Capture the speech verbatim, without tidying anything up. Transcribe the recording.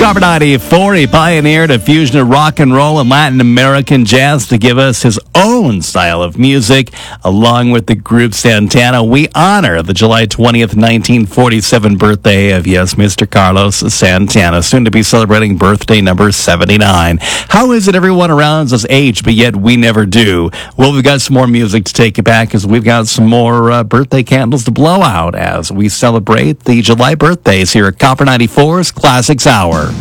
Copper ninety-four, he pioneered a fusion of rock and roll and Latin American jazz to give us his own style of music. Along with the group Santana, we honor the July twentieth, nineteen forty-seven birthday of, yes, Mister Carlos Santana, soon to be celebrating birthday number seventy-nine. How is it everyone around us age, but yet we never do? Well, we've got some more music to take it back because we've got some more uh, birthday candles to blow out as we celebrate the July birthdays here at Copper ninety-four's Classics Hour.